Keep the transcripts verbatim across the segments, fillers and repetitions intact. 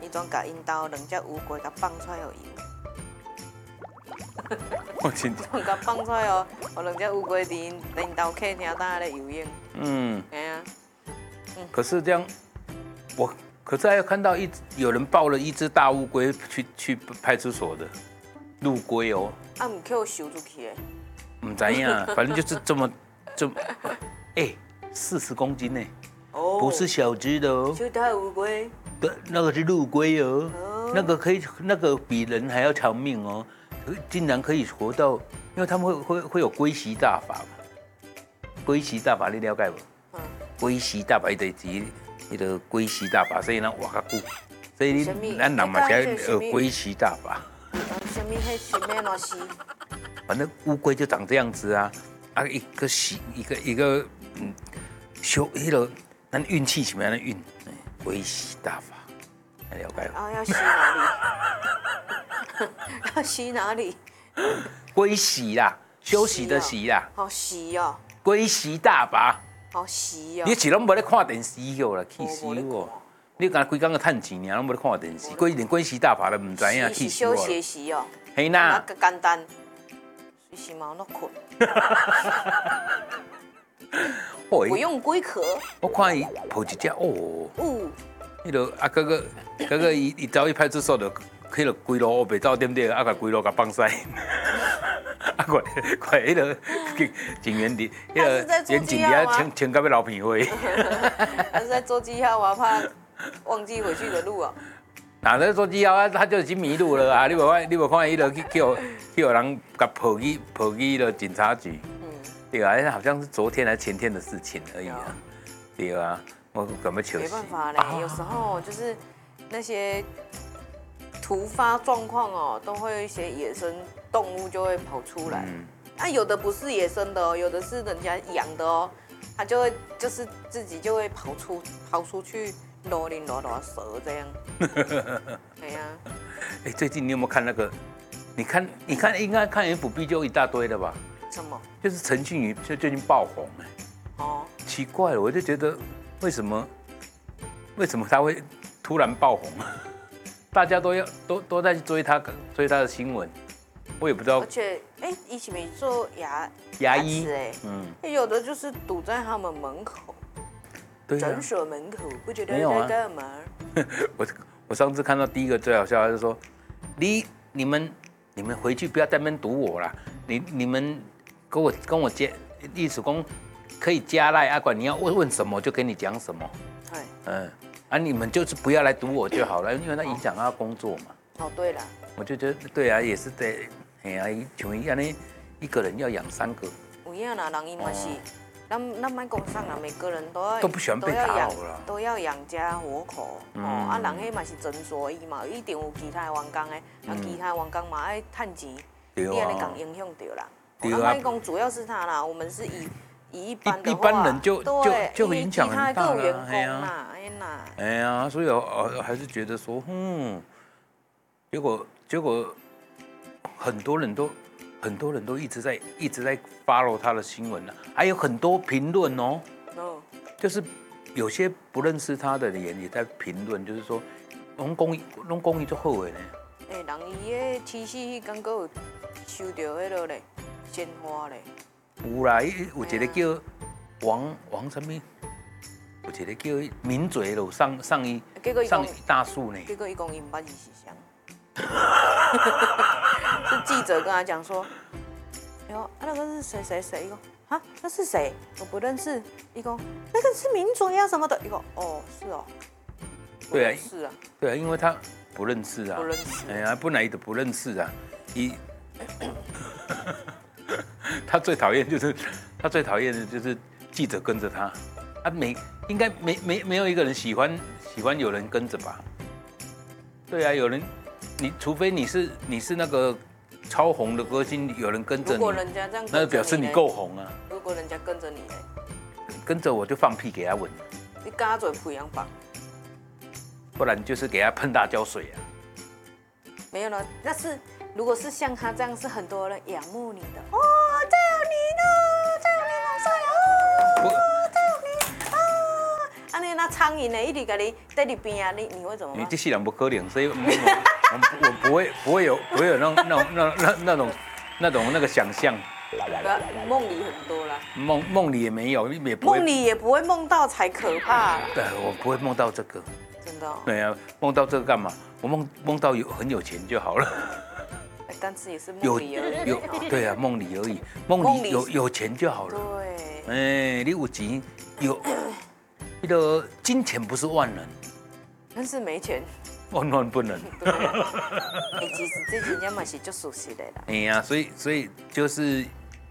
伊总甲因兜两只乌龟甲放出来互游。 我真的。 总甲放出来哦，互两只乌龟伫因因兜客厅搭咧游泳。嗯。哎呀。 嗯。可是这样，我可是还有看到一有人抱了一只大乌龟去去派出所的，陆龟哦。 啊，唔叫收出去的。 唔知呀，反正就是这么这么，哎，四十公斤呢。哦。不是小只的哦。 就大乌龟。 对，那个是陆龟哦。哦。那个可以，那个比人还要长命哦。竟然可以活到，因为他们会会会有龟息大法嘛，龟息大法你了解无？嗯。龟息大法伊就是伊个龟息大法，所以咱活较久，所以你咱人嘛是要有龟息大法。 什么迄什么东西？ 反正乌龟就长这样子啊，啊一个息一个一个嗯，修迄个咱运气什么样的运？龟息大法，了解啊，要吸哪里？要吸哪里？ 龟息啦，休息的息啦。 好息哦。 龟息大法。 好息哦。 你是拢无咧看电视哟啦，气死我！你敢规工个趁钱尔，拢无咧看电视，龟连龟息大法都唔知影，气死我了。 休息的息哦。 嘿呐。 那简单。随时嘛都困。不用龟壳。 我看伊抱一只哦。哦。迄个啊，哥哥，哥哥伊伊走去派出所就。去了规路黑白走点点，啊个规路甲放屎，啊快快迄个警员伫，迄个远景底下穿穿到要流鼻血。 他是在做记号啊，怕忘记回去的路啊。 哪在做记号啊？他就已经迷路了啊！你无看，你无看伊个去叫叫人甲抱去抱去了警察局。嗯。对啊，好像是昨天还是前天的事情而已啊。对啊，我感觉糗死。 没办法嘞，有时候就是那些。突发状况哦，都会有一些野生动物就会跑出来。嗯，啊，有的不是野生的哦，有的是人家养的哦，它就会就是自己就会跑出跑出去罗林罗罗蛇这样。对呀。 哎，最近你有没有看那个？你看，你看，应该看 F B 就一大堆了吧？ 什么？ 就是陈俊宇就最近爆红哎。哦。奇怪了，我就觉得为什么为什么他会突然爆红？大家都要都都在追他追他的新闻，我也不知道。 而且，哎，以前没做牙牙医哎，嗯，有的就是堵在他们门口，对、啊，诊所门口，不觉得在干嘛？ 我我上次看到第一个最好笑，他就说，你你们你们回去不要在那边堵我啦，你你们跟我跟我接，意思讲可以加赖阿管，你要问问什么就跟你讲什么，对，嗯。啊，你们就是不要来堵我就好了，因为它影响他工作嘛。 哦，对了， 我就觉得对啊，也是得，哎呀，像伊安尼一个人要养三个。 有影啦，人伊嘛是，咱咱卖讲啥啦，每个人都要都不喜欢被打扰啦， 都要养家活口。哦，啊，人迄嘛是诊所伊嘛，一定有其他员工的，啊，其他员工嘛爱趁钱，你安尼讲影响到啦。对啊。咱讲主要是他啦，我们是以以一般的一般人就就就影响很大了， 哎呀。 哎呀，所以我还是觉得说，嗯，结果结果很多人都很多人都一直在一直在 follow 他的新闻呢、啊，还有很多评论哦，哦，就是有些不认识他的人也在评论，就是说，拢公益拢公益就好的呢。 哎、欸，人伊个七夕迄刚刚有收到迄落嘞鲜花嘞。 有啦，有一个叫王王什么？有一个叫名嘴咯，上上一上一大树呢。 结果伊讲伊唔捌字是啥，是记者跟他讲说，哟，啊那个是谁谁谁？伊讲啊，那是谁？我不认识。伊讲那个是名嘴啊什么的。伊讲哦，是哦。 对啊， 是啊， 对啊，因为他不认识啊。 不认识。 哎呀，本来都不认识啊，一。他最讨厌就是他最讨厌的就是记者跟着他。啊，没应该没没没有一个人喜欢喜欢有人跟着吧？对啊，有人，你除非你是你是那个超红的歌星，有人跟着你， 如果人家这样， 那表示你够红啊。 如果人家跟着你呢？ 跟着我就放屁给他闻。 你嘎嘴不一样吧？ 不然就是给他喷辣椒水啊。 没有了，那是如果是像他这样，是很多人仰慕你的哦，这有你呢，这有你好帅哦。 苍蝇呢，一直给你在你边啊，你你会怎么办？ 你这世人不可能，所以我我我不会不会有不会有那种那种那那那种那种那个想象。 梦里很多啦， 梦梦里也没有，也不会梦里也不会梦到才可怕。 对，我不会梦到这个。 真的、哦？ 对啊，梦到这个干嘛？我梦梦到有很有钱就好了。 但是也是梦里而已。 有有对啊，梦里而已，梦里有有钱就好了。 对。 哎，你有钱有，那个金钱不是万能， 但是没钱。 万万不能。 对。哎，其实这真正嘛是足熟悉的啦。 哎呀，所以所以就是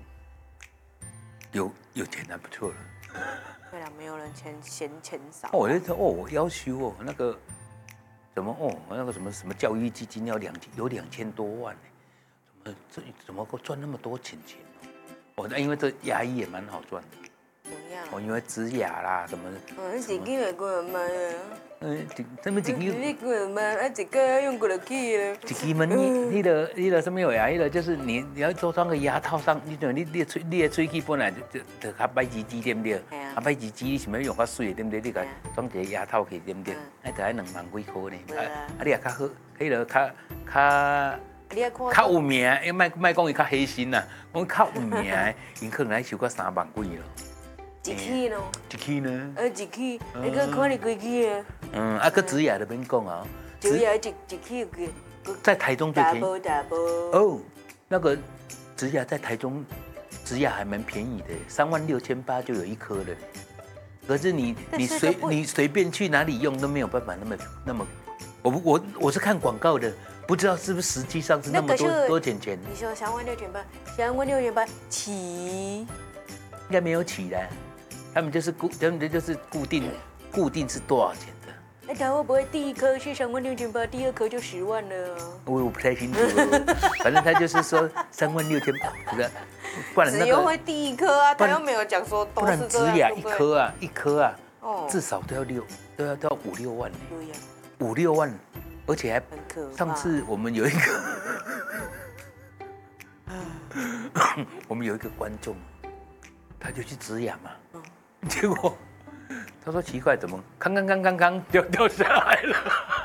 有有钱还不错了。 对啦，没有人钱嫌钱少。 哦，我就说哦，我要求哦，那个怎么哦，那个什么什么教育基金要两千有两千多万呢？怎么这怎么够赚那么多钱钱哦？哦，那因为这牙医也蛮好赚的。 怎么样？ 哦，因为植牙啦什么的。 嗯，自己来过买啊。 嗯，什么一支？ 你过买啊，一个用过就去了。 一支门，你个你个什么牙？那个就是你你要做装个牙套上，你就你你吹你的吹气本来就就就较歹唧唧对不对？啊，歹唧唧你想要用较水对不对？你个装一个牙套去对不对？哎，就要两万几块呢。啊，啊你也较好，迄个较较。较有名，哎，卖卖讲伊较黑心呐，讲较有名，因可能要收到三万几咯。 一起咯。 一起呢？ 呃，一起，那个看你几起啊？ 嗯，啊，个植牙就免讲啊。 植牙一一起个。 在台中最便宜。 打波打波。 哦，那个植牙在台中，植牙还蛮便宜的，三万六千八就有一颗了。可是你你随你随便去哪里用都没有办法那么那么，我我我是看广告的。不知道是不是实际上是那么多多钱钱？ 你说三万六千八，三万六千八起， 应该没有起来，他们就是固，他们就是固定，固定是多少钱的？ 那他会不会第一颗是三万六千八，第二颗就十万了？ 我我不太清楚，反正他就是说三万六千八，不是，不然那个只有会第一颗啊，他又没有讲说都是这样。 植牙一颗啊，一颗啊，哦，至少都要六，都要都要五六万呢，对呀，五六万。而且还上次我们有一个，我们有一个观众，他就去植牙嘛，嗯、结果他说奇怪，怎么康康康康康掉掉下来了？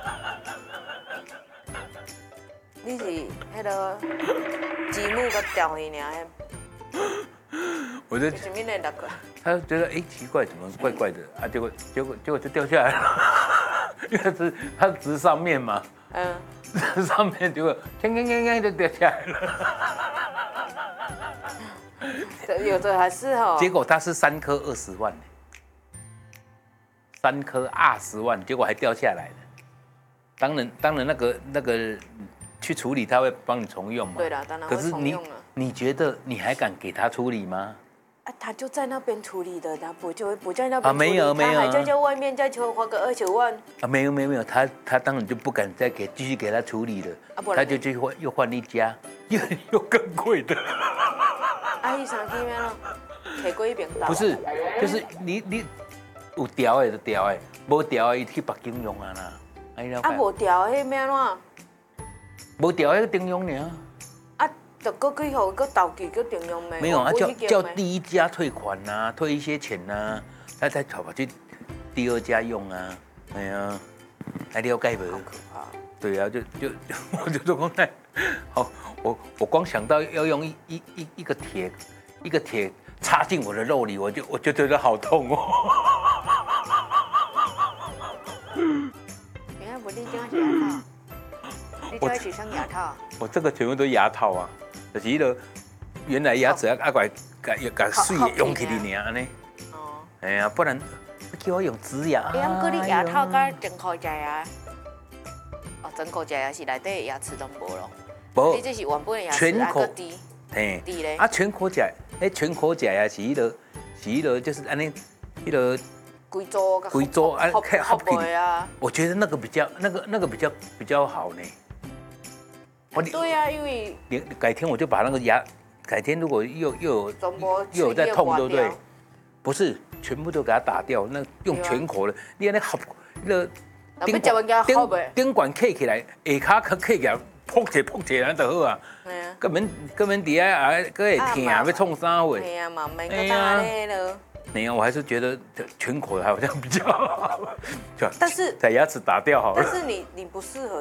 你是那个积木个掉去呢？ 我就什么来那个？ 他觉得哎、欸、奇怪，怎么怪怪的啊？结果结果结果就掉下来了，因为是它直上面嘛，嗯，直上面结果锵锵锵锵就掉下来了。有的还是哈、哦， 结果它是三颗二十万，三颗二十万，结果还掉下来了。当然当然那个那个去处理，他会帮你重用嘛。 对啦，当然会重用了。 可是你你觉得你还敢给他处理吗？ 啊，他就在那边处理的，他不就不在那边啊，没有没有， 他还在在外面再求花个二十万。 啊，没有没有没有，他他当然就不敢再给继续给他处理了，啊、他就去换又换一家，又又更贵的。 啊，伊三间咩咯？摕过一遍刀。 不是，就是你你有调的就调的，无调的伊去北京用啊啦。 啊，无调迄咩咯？ 无调迄顶用尔。 啊，就搁去互搁倒去搁顶用咩？ 没有啊，叫叫第一家退款呐、啊，退一些钱呐、啊，他再跑去第二家用啊。哎呀，还了解不？ 好可怕。 对啊，就就我就说刚才，好，我我光想到要用一一一一个铁一个铁插进我的肉里，我就我就觉得好痛哦。 原来我你这样是牙套，你这样是生牙套。 我这个全部都牙套啊，就是迄个原来牙齿啊啊怪甲甲水用起嚟尔安尼。哦。哎呀，不然叫我用植牙。 哎呀，你牙套跟真口假牙。哦，真口假牙是内底牙齿都无咯。无。你这是原本的牙齿啊个低。 嘿。低咧。啊，全口假，迄全口假牙是迄个是迄个就是安尼，迄个。 贵州个。 贵州啊，开好贵啊。 我觉得那个比较那个那个比较比较好呢。 对呀、啊，因为改天我就把那个牙，改天如果又又有又有在痛，对不对？不是，全部都给它打掉，那用全口的，你看那合那顶管顶管刻起来，下骹刻起来，扑起扑起来就好啊。根本根本底下啊，个会疼，要创啥货？ 系啊嘛，免个打咧咯。 没有，我还是觉得全口的好像比较好， 但是把牙齿打掉好了。 但是你你不适合